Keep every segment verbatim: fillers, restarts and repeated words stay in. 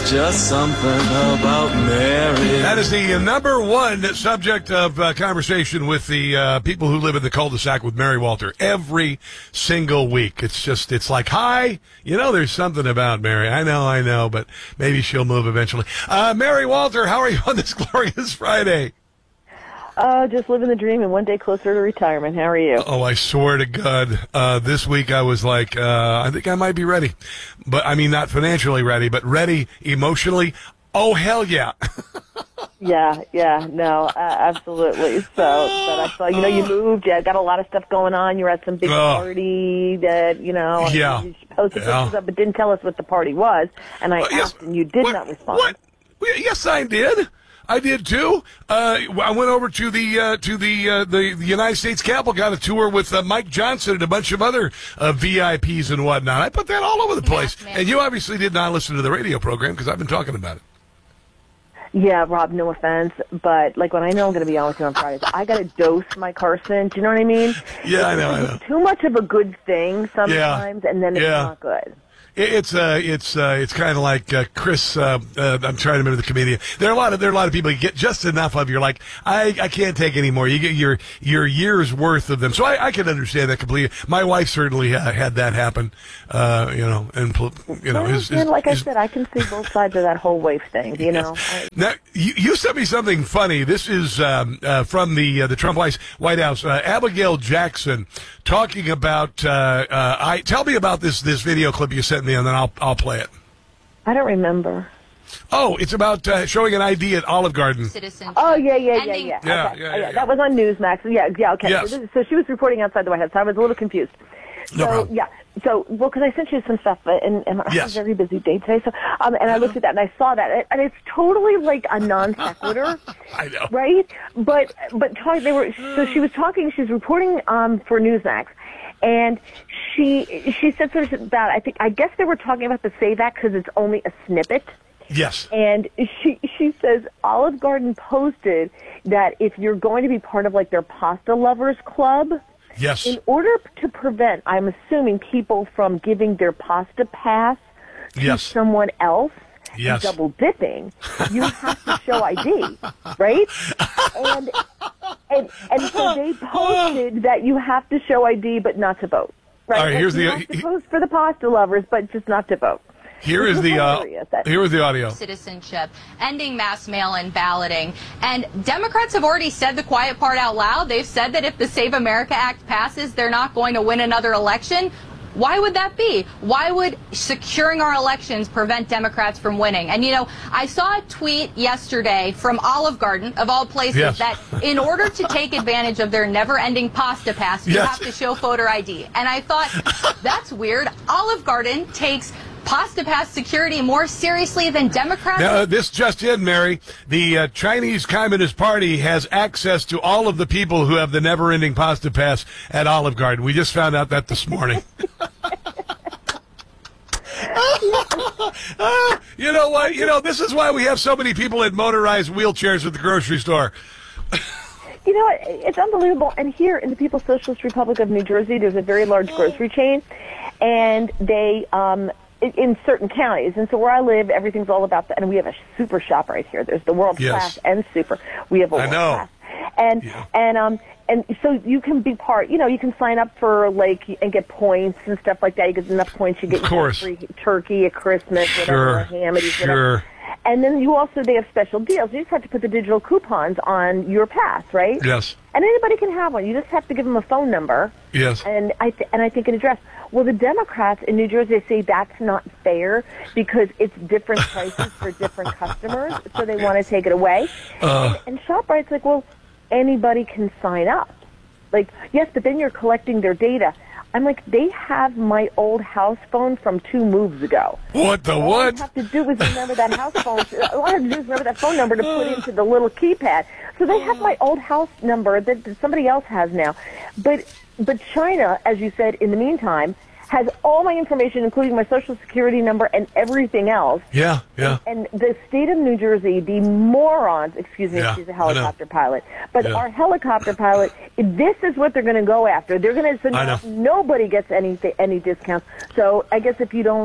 just something about Mary. That is the number one subject of uh, conversation with the uh, people who live in the cul-de-sac with Mary Walter every single week. It's just, it's like, hi, you know, there's something about Mary. I know, I know, but maybe she'll move eventually. Uh, Mary Walter, how are you on this glorious Friday? Uh, just living the dream and one day closer to retirement. How are you? Oh, I swear to God, uh, this week I was like, uh, I think I might be ready. But, I mean, not financially ready, but ready emotionally. Oh, hell yeah. yeah, yeah, no, uh, absolutely. So, but I saw, you know, you moved, you got a lot of stuff going on. You were at some big oh. party that, you know, yeah. you posted yeah. pictures up, but didn't tell us what the party was. And I uh, asked, yes. and you did what, not respond. What? Well, yes, I did. I did too. Uh, I went over to the uh, to the, uh, the the United States Capitol, got a tour with uh, Mike Johnson and a bunch of other uh, V I Ps and whatnot. I put that all over the place. Yeah, and you obviously did not listen to the radio program because I've been talking about it. Yeah, Rob, no offense, but like when I know I'm going to be on with you on Fridays, I got to dose my Carson. Do you know what I mean? Yeah, I know, I know. Too much of a good thing sometimes, yeah. and then it's yeah. not good. It's uh, it's uh, it's kind of like uh, Chris. Uh, uh, I'm trying to remember the comedian. There are a lot of there are a lot of people you get just enough of. You're like, I, I can't take any more. You get your your year's worth of them. So I, I can understand that completely. My wife certainly uh, had that happen. Uh, you know, and you know, well, his, his, his, like his, I said, I can see both sides of that whole wife thing. You know. I, now you, you sent me something funny. This is um, uh, from the uh, the Trump White House. Uh, Abigail Jackson talking about. Uh, uh, I tell me about this this video clip you sent me, and then I'll I'll play it. I don't remember. Oh, it's about uh, showing an I D at Olive Garden. Oh, yeah, yeah, yeah, yeah. Yeah, okay. yeah, yeah, yeah, yeah. That was on Newsmax. Yeah, yeah, okay. Yes. So, this, so she was reporting outside the White House. So I was a little confused. No so, problem. yeah. So, well, because I sent you some stuff, and, and I yes. had a very busy day today, so, um, and I looked at that, and I saw that, and it's totally like a non sequitur. I know. Right? But, but talk, they were, so she was talking, she was reporting um, for Newsmax, and she she said sort of about, I think, I guess they were talking about the Save Act because it's only a snippet. Yes. And she she says Olive Garden posted that if you're going to be part of like their pasta lovers club, yes, in order to prevent, I'm assuming, people from giving their pasta pass to yes. someone else, yes. double dipping, you have to show I D, right? And and and so they posted that you have to show I D but not to vote. Right? All right, here's you the have to post for the pasta lovers, but just not to vote. Here is the uh, here is the audio. Citizenship, ending mass mail-in balloting, and Democrats have already said the quiet part out loud. They've said that if the Save America Act passes, they're not going to win another election. Why would that be? Why would securing our elections prevent Democrats from winning? And, you know, I saw a tweet yesterday from Olive Garden, of all places, yes. that in order to take advantage of their never-ending pasta pass, you yes. have to show voter I D. And I thought, that's weird. Olive Garden takes pasta pass security more seriously than Democrats? Now, uh, this just in, Mary. The uh, Chinese Communist Party has access to all of the people who have the never-ending pasta pass at Olive Garden. We just found out that this morning. uh, you know what? You know, this is why we have so many people in motorized wheelchairs at the grocery store. You know what? It's unbelievable. And here in the People's Socialist Republic of New Jersey, there's a very large grocery chain, and they... um in certain counties, and so where I live, everything's all about that. And we have a super shop right here. There's the world yes. class and super. We have a I world know. class, and yeah. and um and so you can be part. You know, you can sign up for like and get points and stuff like that. You get enough points, you get of course. free turkey at Christmas, Sure. whatever, ham, whatever. Sure. And then you also they have special deals. You just have to put the digital coupons on your pass, right? Yes. And anybody can have one. You just have to give them a phone number. Yes. And I th- and I think an address. Well, the Democrats in New Jersey say that's not fair because it's different prices for different customers, so they want to take it away. Uh, and, and ShopRite's like, well, anybody can sign up. Like, yes, but then you're collecting their data. I'm like, they have my old house phone from two moves ago. What the all what? All I have to do is remember that house phone. All I have to do is remember that phone number to put into the little keypad. So they have my old house number that, that somebody else has now. But but China, as you said, in the meantime, has all my information, including my Social Security number and everything else. Yeah, yeah. And, and the state of New Jersey, the morons, excuse me, Yeah, she's a helicopter I know. pilot, but Yeah. our helicopter pilot, this is what they're going to go after. They're going to, so I now know. nobody gets any any discounts. So I guess if you don't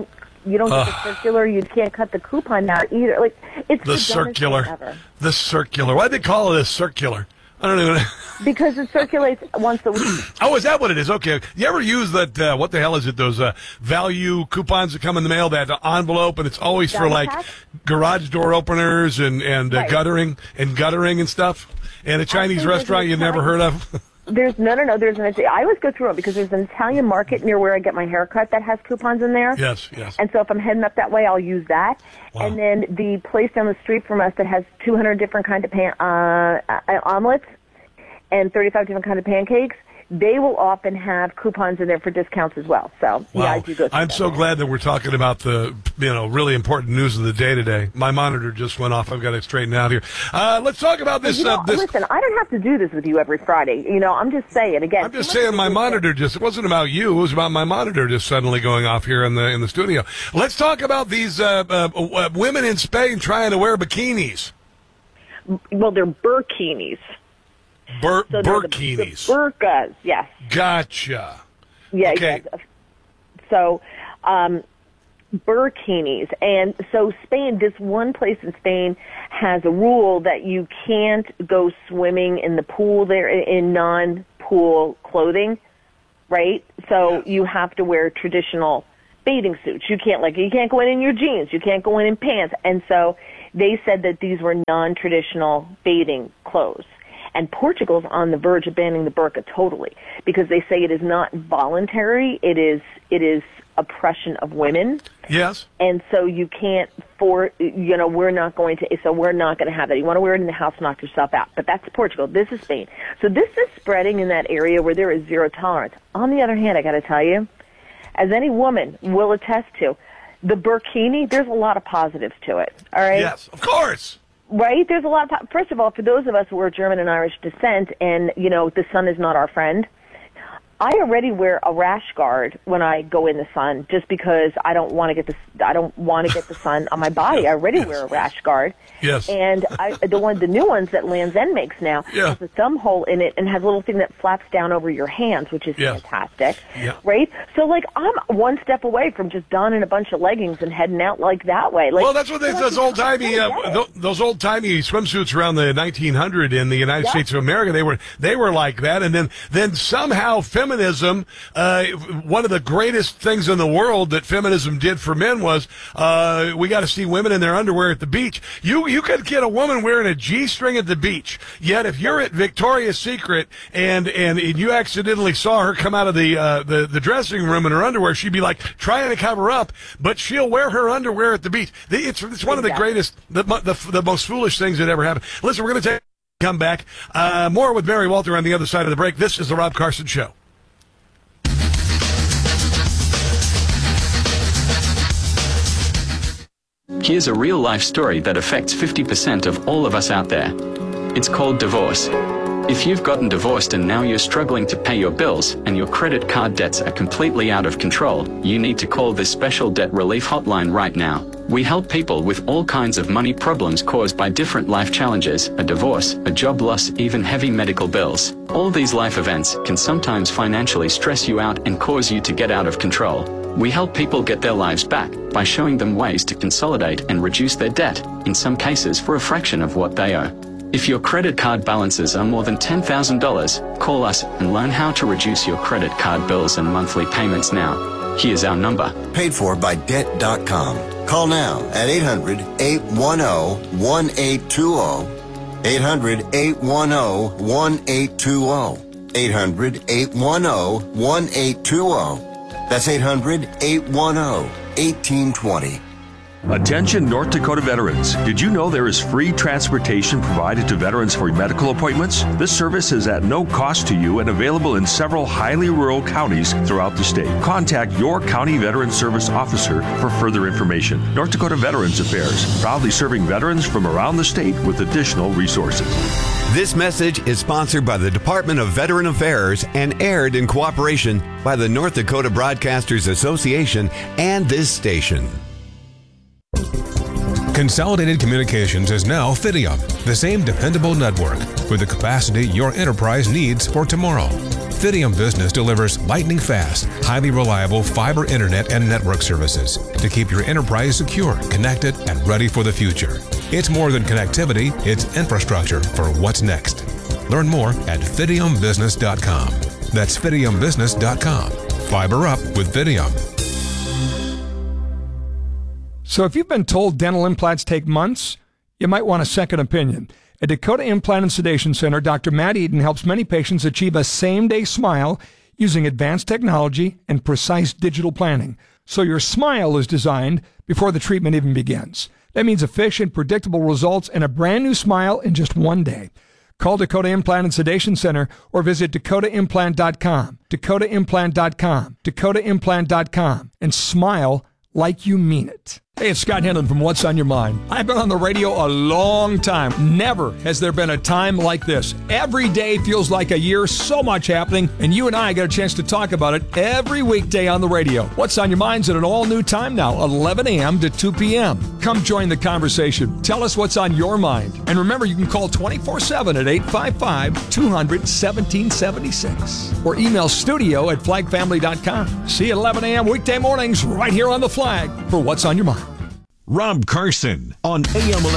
You don't get Ugh. the circular. You can't cut the coupon out either. Like it's The the dumbest thing circular. ever. The circular. Why'd they call it a circular? I don't even know. Because it circulates once a week. Oh, is that what it is? Okay. You ever use that, uh, what the hell is it, those uh, value coupons that come in the mail, that envelope, and it's always for, Value like, pack? garage door openers and, and uh, Right. guttering and guttering and stuff? And a Chinese Actually, there's restaurant an you never heard Italian- of? There's no, no, no. There's an. I always go through it because there's an Italian market near where I get my hair cut that has coupons in there. Yes, yes. And so if I'm heading up that way, I'll use that. Wow. And then the place down the street from us that has two hundred different kind of pan, uh, uh, omelets and thirty-five different kind of pancakes, they will often have coupons in there for discounts as well. So yeah, I Wow. do go through I'm that. so glad that we're talking about the, you know, really important news of the day today. My monitor just went off. I've got to straighten out here. Uh, let's talk about this. You know, uh, this listen, I don't have to do this with you every Friday. You know, I'm just saying again. I'm just too much saying my of this- monitor just, it wasn't about you, it was about my monitor just suddenly going off here in the in the studio. Let's talk about these uh, uh, uh, women in Spain trying to wear bikinis. Well, they're burkinis. Bur- So they're the- burkinis. The, burkas, yes. Gotcha. Yeah, Okay. yes. So, um, burkinis. And so Spain, this one place in Spain has a rule that you can't go swimming in the pool there in non-pool clothing, right? So Yes. you have to wear traditional bathing suits. You can't, like, you can't go in in your jeans. You can't go in in pants. And so they said that these were non-traditional bathing clothes. And Portugal's on the verge of banning the burqa totally because they say it is not voluntary. It is it is oppression of women, Yes. and so you can't for you know we're not going to so we're not going to have that. You want to wear it in the house, knock yourself out. But that's Portugal. This is Spain. So this is spreading in that area where there is zero tolerance. On the other hand, I got to tell you, as any woman will attest to, the burkini, there's a lot of positives to it. All right. Yes, of course. Right? There's a lot of, first of all, for those of us who are German and Irish descent and, you know, the sun is not our friend, I already wear a rash guard when I go in the sun just because I don't want to get the I don't want to get the sun on my body. I already Yes. wear a rash guard. Yes. And I, the one the new ones that Lands' End makes now Yeah. has a thumb hole in it and has a little thing that flaps down over your hands, which is Yes. fantastic. Yeah. Right? So like I'm one step away from just donning a bunch of leggings and heading out like that way. Like, Well, that's what they, so those like, old timey I uh, get it. th- those old timey swimsuits around the nineteen hundred in the United Yep. States of America. They were they were like that, and then then somehow feminism. Uh, one of the greatest things in the world that feminism did for men was uh, we got to see women in their underwear at the beach. You you could get a woman wearing a G-string at the beach. Yet if you're at Victoria's Secret and and, and you accidentally saw her come out of the, uh, the the dressing room in her underwear, she'd be like trying to cover up, but she'll wear her underwear at the beach. The- It's it's one of the Exactly. greatest, the, the the most foolish things that ever happened. Listen, we're going to take come back. Uh, more with Mary Walter on the other side of the break. This is the Rob Carson Show. Here's a real-life story that affects fifty percent of all of us out there. It's called divorce. If you've gotten divorced and now you're struggling to pay your bills and your credit card debts are completely out of control, you need to call this special debt relief hotline right now. We help people with all kinds of money problems caused by different life challenges, a divorce, a job loss, even heavy medical bills. All these life events can sometimes financially stress you out and cause you to get out of control. We help people get their lives back by showing them ways to consolidate and reduce their debt, in some cases for a fraction of what they owe. If your credit card balances are more than ten thousand dollars, call us and learn how to reduce your credit card bills and monthly payments now. Here's our number. Paid for by debt dot com. Call now at eight hundred, eight one zero, one eight two zero. eight hundred, eight one zero, one eight two zero. eight hundred, eight one zero, one eight two zero. That's eight hundred, eight one zero, one eight two zero. Attention North Dakota veterans. Did you know there is free transportation provided to veterans for medical appointments? This service is at no cost to you and available in several highly rural counties throughout the state. Contact your county veteran service officer for further information. North Dakota Veterans Affairs, proudly serving veterans from around the state with additional resources. This message is sponsored by the Department of Veteran Affairs and aired in cooperation by the North Dakota Broadcasters Association and this station. Consolidated Communications is now Fidium, the same dependable network with the capacity your enterprise needs for tomorrow. Fidium Business delivers lightning-fast, highly reliable fiber internet and network services to keep your enterprise secure, connected, and ready for the future. It's more than connectivity, it's infrastructure for what's next. Learn more at fidium business dot com. That's fidium business dot com. Fiber up with Fidium. So if you've been told dental implants take months, you might want a second opinion. At Dakota Implant and Sedation Center, Doctor Matt Eden helps many patients achieve a same-day smile using advanced technology and precise digital planning. So your smile is designed before the treatment even begins. That means efficient, predictable results and a brand new smile in just one day. Call Dakota Implant and Sedation Center or visit dakota implant dot com, dakota implant dot com, dakota implant dot com, and smile like you mean it. Hey, it's Scott Henlon from What's on Your Mind. I've been on the radio a long time. Never has there been a time like this. Every day feels like a year, so much happening, and you and I get a chance to talk about it every weekday on the radio. What's on Your Mind's at an all-new time now, eleven a.m. to two p.m. Come join the conversation. Tell us what's on your mind. And remember, you can call twenty-four seven at eight five five, two hundred, one seven seven six or email studio at flag family dot com. See you at eleven a.m. weekday mornings right here on The Flag for What's on Your Mind. Rob Carson on A M